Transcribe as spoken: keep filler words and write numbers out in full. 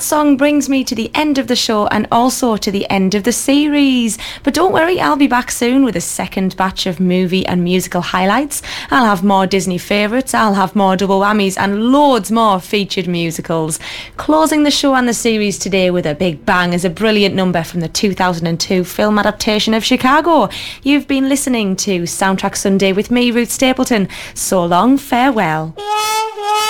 song brings me to the end of the show and also to the end of the series. But don't worry, I'll be back soon with a second batch of movie and musical highlights. I'll have more Disney favourites, I'll have more double whammies and loads more featured musicals. Closing the show and the series today with a big bang is a brilliant number from the two thousand two film adaptation of Chicago. You've been listening to Soundtrack Sunday with me, Ruth Stapleton. So long, farewell.